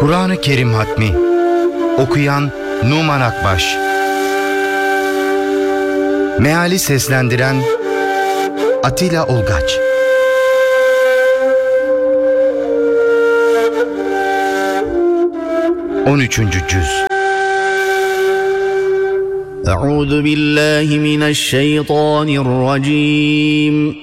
Kur'an-ı Kerim Hatmi. Okuyan Numan Akbaş. Meali seslendiren Atilla Olgaç. On 13. Euzu billahi mineşşeytanirracim.